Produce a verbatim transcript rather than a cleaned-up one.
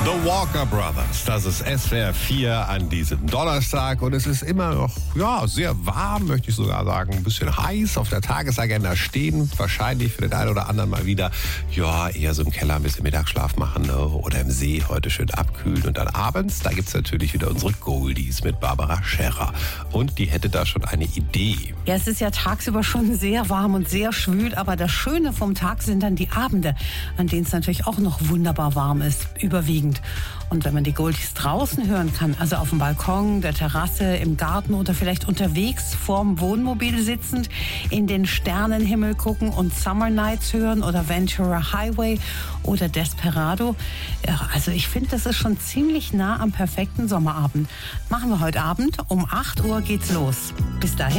The Walker Brothers, das ist S W R vier an diesem Donnerstag und es ist immer noch, ja, sehr warm, möchte ich sogar sagen, ein bisschen heiß auf der Tagesagenda stehen, wahrscheinlich für den einen oder anderen mal wieder, ja, eher so im Keller ein bisschen Mittagsschlaf machen, ne? Oder im See heute schön abkühlen und dann abends, da gibt's natürlich wieder unsere Goldies mit Barbara Scherrer und die hätte da schon eine Idee. Ja, es ist ja tagsüber schon sehr warm und sehr schwül, aber das Schöne vom Tag sind dann die Abende, an denen es natürlich auch noch wunderbar warm ist, überwiegend. Und wenn man die Goldies draußen hören kann, also auf dem Balkon, der Terrasse, im Garten oder vielleicht unterwegs vorm Wohnmobil sitzend, in den Sternenhimmel gucken und Summer Nights hören oder Ventura Highway oder Desperado. Ja, also ich finde, das ist schon ziemlich nah am perfekten Sommerabend. Machen wir heute Abend. Um acht Uhr geht's los. Bis dahin.